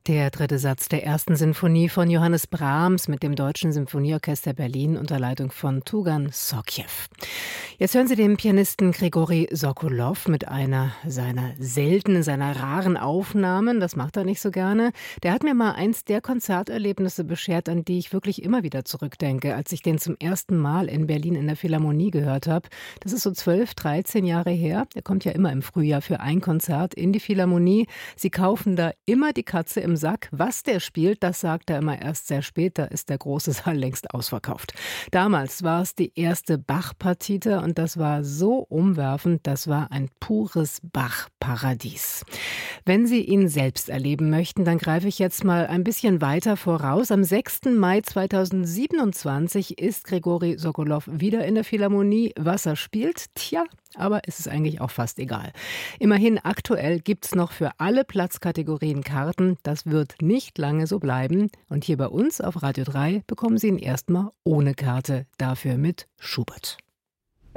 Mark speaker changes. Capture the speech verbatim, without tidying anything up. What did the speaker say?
Speaker 1: Der dritte Satz der ersten Sinfonie von Johannes Brahms mit dem Deutschen Symphonieorchester Berlin unter Leitung von Tugan Sokhiev. Jetzt hören Sie den Pianisten Grigori Sokolow mit einer seiner seltenen, seiner raren Aufnahmen. Das macht er nicht so gerne. Der hat mir mal eins der Konzerterlebnisse beschert, an die ich wirklich immer wieder zurückdenke, als ich den zum ersten Mal in Berlin in der Philharmonie gehört habe. Das ist so zwölf, dreizehn Jahre her. Er kommt ja immer im Frühjahr für ein Konzert in die Philharmonie. Sie kaufen da immer die Katze im Sack. Was der spielt, das sagt er immer erst sehr spät. Da ist der große Saal längst ausverkauft. Damals war es die erste Bach-Partita und das war so umwerfend. Das war ein pures Bach-Paradies. Wenn Sie ihn selbst erleben möchten, dann greife ich jetzt mal ein bisschen weiter voraus. Am sechsten Mai zweitausendsiebenundzwanzig ist Grigori Sokolow wieder in der Philharmonie. Was er spielt? Tja, aber es ist eigentlich auch fast egal. Immerhin aktuell gibt's noch für alle Platzkategorien Karten. Das wird nicht lange so bleiben. Und hier bei uns auf Radio drei bekommen Sie ihn erstmal ohne Karte, dafür mit Schubert.